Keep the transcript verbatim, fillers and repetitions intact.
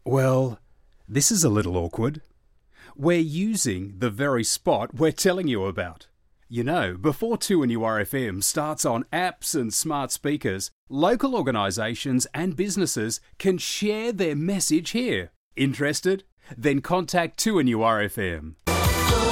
Well, this is a little awkward. We're using the very spot we're telling you about. You know, before two N U R F M starts on apps and smart speakers, local organisations and businesses can share their message here. Interested? Then contact two N U R F M.